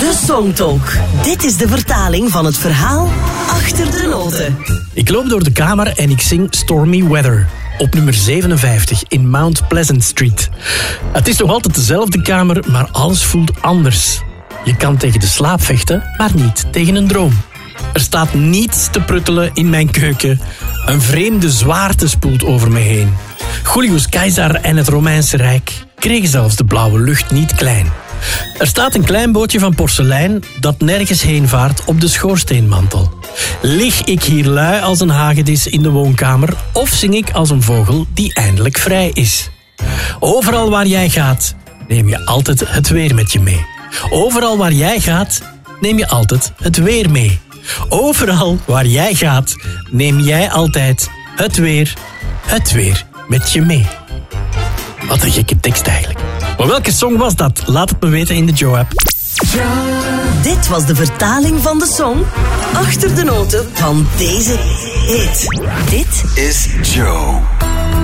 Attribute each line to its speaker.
Speaker 1: De Songtalk. Dit is de vertaling van het verhaal achter de noten.
Speaker 2: Ik loop door de kamer en ik zing Stormy Weather. Op nummer 57 in Mount Pleasant Street. Het is nog altijd dezelfde kamer, maar alles voelt anders. Je kan tegen de slaap vechten, maar niet tegen een droom. Er staat niets te pruttelen in mijn keuken. Een vreemde zwaarte spoelt over me heen. Julius Caesar en het Romeinse Rijk kregen zelfs de blauwe lucht niet klein. Er staat een klein bootje van porselein dat nergens heen vaart op de schoorsteenmantel. Lig ik hier lui als een hagedis in de woonkamer of zing ik als een vogel die eindelijk vrij is? Overal waar jij gaat, neem je altijd het weer met je mee. Overal waar jij gaat, neem je altijd het weer mee. Overal waar jij gaat, neem jij altijd het weer met je mee. Wat een gekke tekst eigenlijk. Maar welke song was dat? Laat het me weten in de Joe-app.
Speaker 1: Dit was de vertaling van de song achter de noten van deze hit. Dit
Speaker 3: is Joe.